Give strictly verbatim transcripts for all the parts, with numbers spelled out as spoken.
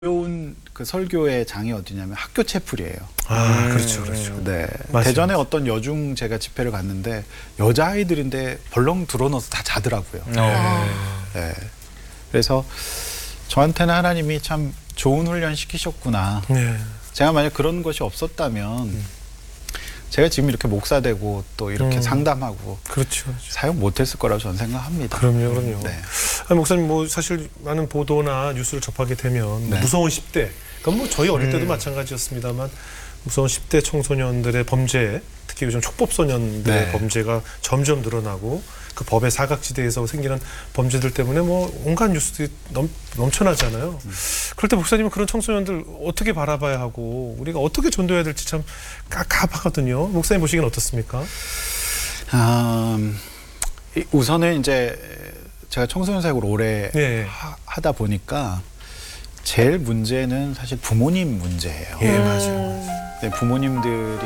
어려운 그 설교의 장이 어디냐면 학교 채플이에요. 아, 그렇죠, 그렇죠. 네. 맞아요. 대전에 어떤 여중 제가 집회를 갔는데 여자아이들인데 벌렁 들어넣어서 다 자더라고요. 네. 네. 그래서 저한테는 하나님이 참 좋은 훈련 시키셨구나. 네. 제가 만약 그런 것이 없었다면 음. 제가 지금 이렇게 목사되고 또 이렇게 음. 상담하고 그렇죠, 그렇죠. 사용 못했을 거라고 저는 생각합니다. 그럼요, 그럼요. 네. 아니, 목사님 뭐 사실 많은 보도나 뉴스를 접하게 되면 뭐 네. 무서운 십 대, 그러니까 뭐 저희 어릴 때도 음. 마찬가지였습니다만 무서운 십 대 청소년들의 범죄, 특히 요즘 촉법소년들의 네. 범죄가 점점 늘어나고 그 법의 사각지대에서 생기는 범죄들 때문에 뭐 온갖 뉴스들이 넘, 넘쳐나잖아요. 음. 그럴 때 목사님은 그런 청소년들 어떻게 바라봐야 하고 우리가 어떻게 전도해야 될지 참 깝깝하거든요. 목사님 보시기엔 어떻습니까? 음, 우선은 이제 제가 청소년 사역을 오래 네. 하, 하다 보니까 제일 문제는 사실 부모님 문제예요. 예, 맞아요. 네, 부모님들이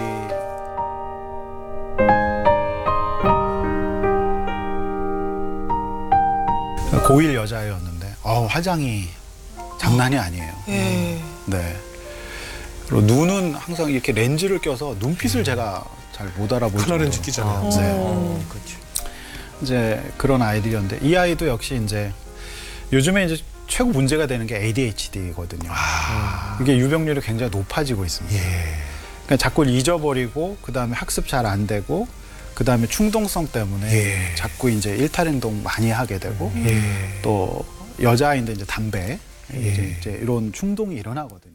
고일 여자였는데 어, 화장이 장난이 아니에요. 예. 네. 그리고 눈은 항상 이렇게 렌즈를 껴서 눈빛을 제가 잘 못 알아보고 컬러 렌즈 끼잖아요. 네. 어. 그렇죠. 이제 그런 아이들이었는데 이 아이도 역시 이제 요즘에 이제 최고 문제가 되는 게 에이디에이치디거든요. 아. 이게 유병률이 굉장히 높아지고 있습니다. 예. 그러니까 자꾸 잊어버리고 그 다음에 학습 잘 안 되고 그 다음에 충동성 때문에 예. 자꾸 이제 일탈 행동 많이 하게 되고 예. 또 여자아이인데 이제 담배 예. 이제, 이제 이런 충동이 일어나거든요.